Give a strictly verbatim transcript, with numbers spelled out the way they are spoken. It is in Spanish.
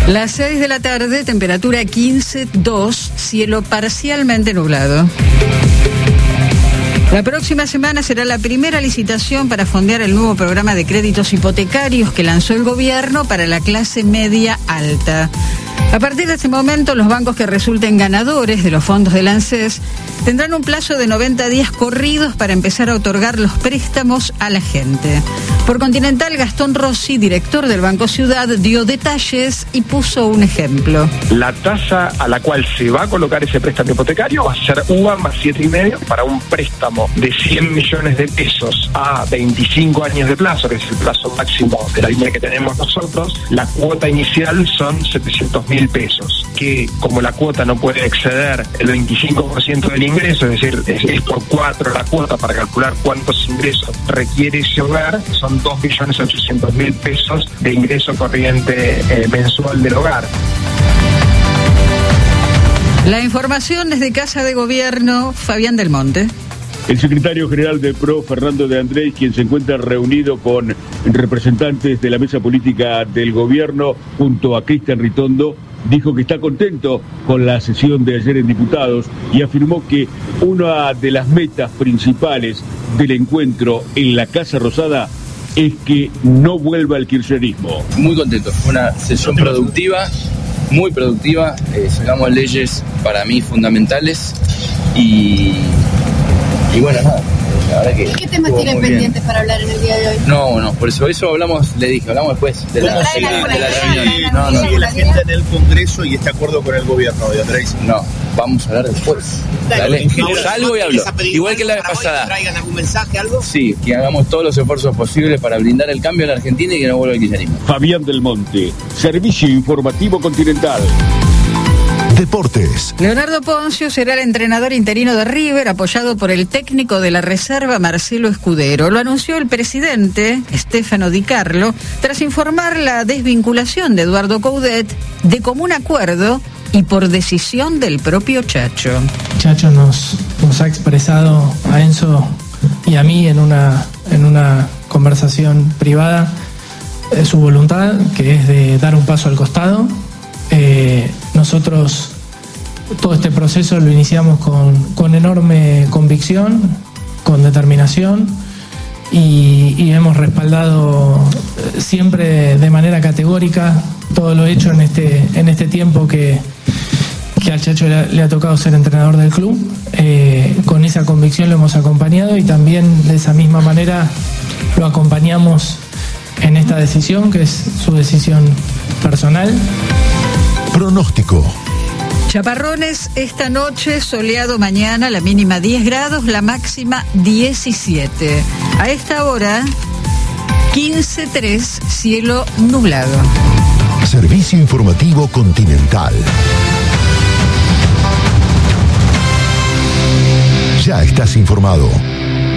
Las seis de la tarde, temperatura quince dos, cielo parcialmente nublado. La próxima semana será la primera licitación para fondear el nuevo programa de créditos hipotecarios que lanzó el gobierno para la clase media alta. A partir de este momento, los bancos que resulten ganadores de los fondos del ANSES tendrán un plazo de noventa días corridos para empezar a otorgar los préstamos a la gente. Por Continental, Gastón Rossi, director del Banco Ciudad, dio detalles y puso un ejemplo. La tasa a la cual se va a colocar ese préstamo hipotecario va a ser U V A más siete y medio para un préstamo de cien millones de pesos a veinticinco años de plazo, que es el plazo máximo de la línea que tenemos nosotros. La cuota inicial son setecientos mil pesos, que como la cuota no puede exceder el veinticinco por ciento del ingreso, es decir, es, es por cuatro la cuota para calcular cuántos ingresos requiere ese hogar, son dos millones ochocientos mil pesos de ingreso corriente eh, mensual del hogar. La información desde Casa de Gobierno, Fabián Del Monte. El secretario general del P R O, Fernando de Andrés, quien se encuentra reunido con representantes de la mesa política del gobierno junto a Cristian Ritondo, dijo que está contento con la sesión de ayer en diputados y afirmó que una de las metas principales del encuentro en la Casa Rosada es que no vuelva el kirchnerismo. Muy contento, fue una sesión productiva, muy productiva, eh, sacamos leyes para mí fundamentales y... Y bueno, nada, la verdad que... ¿Qué temas tienen pendientes para hablar en el día de hoy? No, no, por eso eso hablamos, le dije, hablamos después de la, de la, de la reunión. No, no, ¿Sigue la gente en el Congreso y está de acuerdo con el gobierno de Andrés? No, vamos a hablar después. Dale, salgo y hablo. Igual que la vez pasada. ¿Traigan algún mensaje, algo? Sí, que hagamos todos los esfuerzos posibles para blindar el cambio en la Argentina y que no vuelva el kirchnerismo. Fabián Del Monte, Servicio Informativo Continental. Deportes. Leonardo Poncio será el entrenador interino de River, apoyado por el técnico de la reserva Marcelo Escudero. Lo anunció el presidente, Stefano Di Carlo, tras informar la desvinculación de Eduardo Coudet de común acuerdo y por decisión del propio Chacho. Chacho nos, nos ha expresado a Enzo y a mí en una, en una conversación privada eh, su voluntad, que es de dar un paso al costado. Eh, nosotros todo este proceso lo iniciamos con, con enorme convicción, con determinación y, y hemos respaldado siempre de manera categórica todo lo hecho en este, en este tiempo que, que al Chacho le, le ha tocado ser entrenador del club. Eh, con esa convicción lo hemos acompañado y también de esa misma manera lo acompañamos en esta decisión, que es su decisión personal. Pronóstico. Chaparrones esta noche, soleado mañana, la mínima diez grados, la máxima diecisiete. A esta hora, quince tres, cielo nublado. Servicio Informativo Continental. Ya estás informado.